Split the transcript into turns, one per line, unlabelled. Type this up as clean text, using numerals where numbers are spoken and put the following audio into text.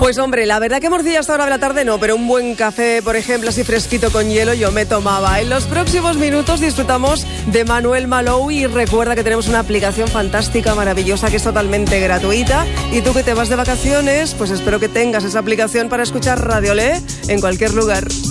Pues hombre, la verdad que morcilla hasta hora de la tarde no, pero un buen café, por ejemplo, así fresquito con hielo, yo me tomaba. En los próximos minutos disfrutamos de Manuel Malou y recuerda que tenemos una aplicación fantástica, maravillosa, que es totalmente gratuita. Y tú que te vas de vacaciones, pues espero que tengas esa aplicación para escuchar Radio Le en cualquier lugar.